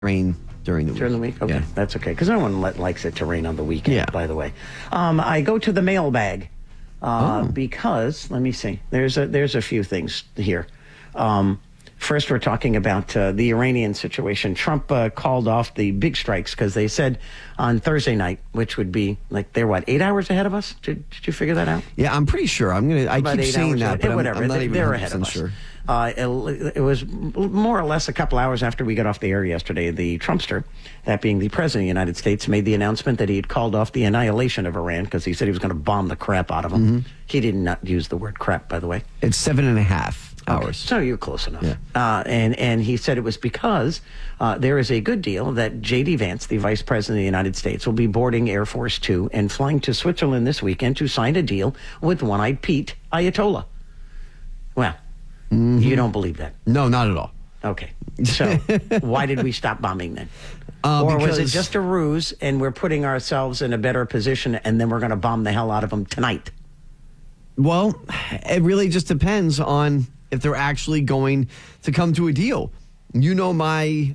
rain during the week. During the week? Okay, Yeah. that's okay. Because no one likes it to rain on the weekend, Yeah. by the way. I go to the mailbag because, let me see, there's a few things here. First, we're talking about the Iranian situation. Trump called off the big strikes because they said on Thursday night, which would be like they're 8 hours ahead of us. Did you figure that out? Yeah, I'm pretty sure. I About keep 8 saying hours that, ahead. but Whatever. I'm not even They're 100% ahead of us. sure. It was more or less a couple hours after we got off the air yesterday. The Trumpster, that being the president of the United States, made the announcement that he had called off the annihilation of Iran because he said he was going to bomb the crap out of them. Mm-hmm. He did not use the word crap, by the way. It's 7.5 hours. So you're close enough. Yeah. And he said it was because there is a good deal that J.D. Vance, the vice president of the United States, will be boarding Air Force Two and flying to Switzerland this weekend to sign a deal with One-Eyed Pete Ayatollah. Well, you don't believe that. No, not at all. Okay. So why did we stop bombing then? Or was it just a ruse and we're putting ourselves in a better position and then we're going to bomb the hell out of them tonight? Well, it really just depends on if they're actually going to come to a deal. You know my,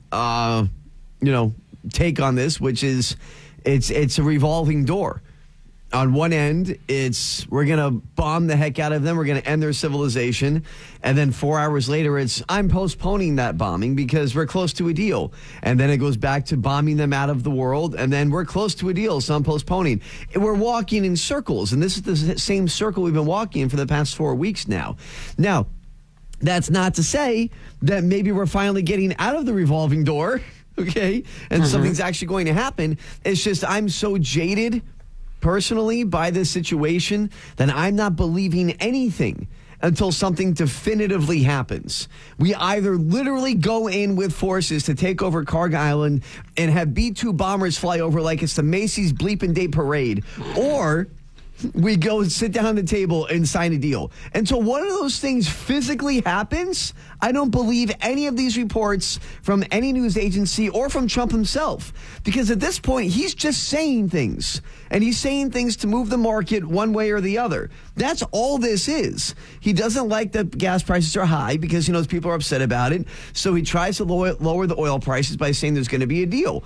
take on this, which is it's a revolving door. On one end, we're going to bomb the heck out of them. We're going to end their civilization. And then 4 hours later, I'm postponing that bombing because we're close to a deal. And then it goes back to bombing them out of the world. And then we're close to a deal, so I'm postponing. We're walking in circles. And this is the same circle we've been walking in for the past 4 weeks now. Now, that's not to say that maybe we're finally getting out of the revolving door, okay? And something's actually going to happen. It's just I'm so jaded personally by this situation that I'm not believing anything until something definitively happens. We either literally go in with forces to take over Carg Island and have B-2 bombers fly over like it's the Macy's Bleepin' Day Parade, or we go and sit down at the table and sign a deal. Until one of those things physically happens, I don't believe any of these reports from any news agency or from Trump himself. Because at this point, he's just saying things. And he's saying things to move the market one way or the other. That's all this is. He doesn't like that gas prices are high because he knows people are upset about it. So he tries to lower the oil prices by saying there's going to be a deal.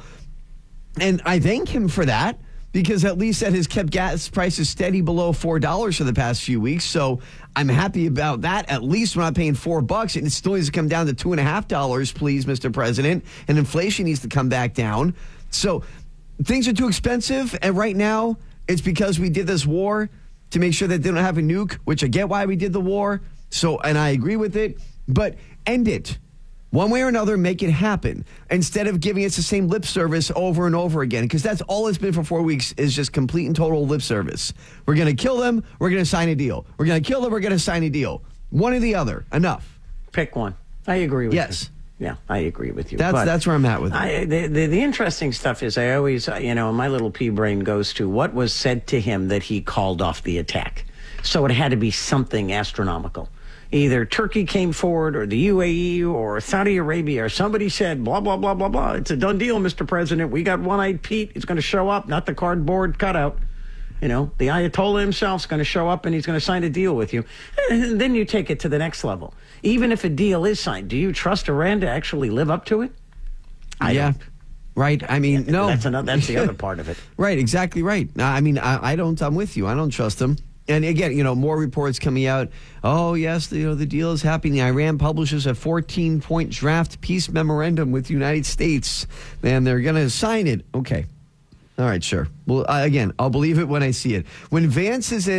And I thank him for that, because at least that has kept gas prices steady below $4 for the past few weeks. So I'm happy about that. At least we're not paying $4. It still needs to come down to $2.50, please, Mr. President. And inflation needs to come back down. So things are too expensive. And right now, it's because we did this war to make sure that they don't have a nuke, which I get why we did the war. So, and I agree with it. But end it. One way or another, make it happen instead of giving us the same lip service over and over again, because that's all it's been for 4 weeks is just complete and total lip service. We're going to kill them. We're going to sign a deal. We're going to kill them. We're going to sign a deal. One or the other. Enough. Pick one. I agree with you. Yes. Yeah, I agree with you. That's where I'm at with it. The interesting stuff is I always, my little pea brain goes to what was said to him that he called off the attack. So it had to be something astronomical. Either Turkey came forward or the UAE or Saudi Arabia or somebody said, blah, blah, blah, blah, blah. It's a done deal, Mr. President. We got One-Eyed Pete. He's going to show up, not the cardboard cutout. The Ayatollah himself's going to show up and he's going to sign a deal with you. And then you take it to the next level. Even if a deal is signed, do you trust Iran to actually live up to it? I don't. Right. I mean, no. That's the other part of it. Right. Exactly right. I mean, I don't. I'm with you. I don't trust them. And again, more reports coming out. Oh, yes, the deal is happening. Iran publishes a 14-point draft peace memorandum with the United States. And they're going to sign it. Okay. All right, sure. Well, again, I'll believe it when I see it. When if Vance is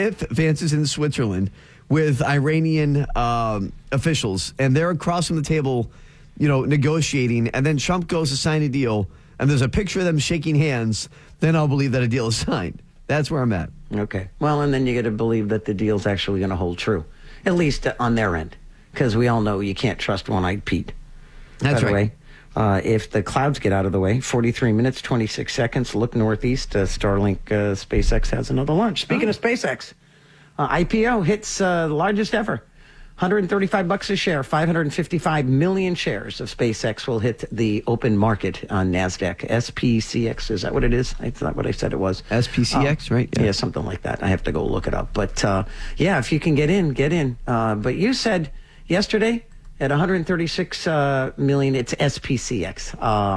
in Switzerland with Iranian officials and they're across from the table, negotiating, and then Trump goes to sign a deal and there's a picture of them shaking hands, then I'll believe that a deal is signed. That's where I'm at. Okay. Well, and then you got to believe that the deal's actually going to hold true, at least on their end, because we all know you can't trust One-Eyed Pete. That's right. By the way, if the clouds get out of the way, 43 minutes, 26 seconds, look northeast. Starlink, SpaceX has another launch. Speaking of SpaceX, IPO hits the largest ever. $135 a share, 555 million shares of SpaceX will hit the open market on NASDAQ. SPCX, is that what it is? I thought what I said it was. SPCX, right? Yeah, something like that. I have to go look it up. But, if you can get in, get in. But you said yesterday At 136 million, it's SPCX.